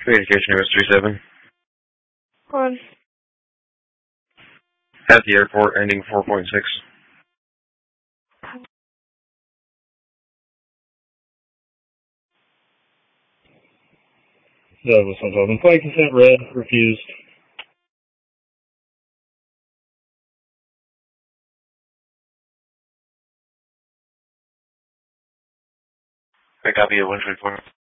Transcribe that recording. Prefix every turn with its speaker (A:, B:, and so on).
A: Communication was 37.
B: On.
A: At the airport, ending 4.6.
C: Douglas 112. Flight consent red, refused.
A: I copy at 134.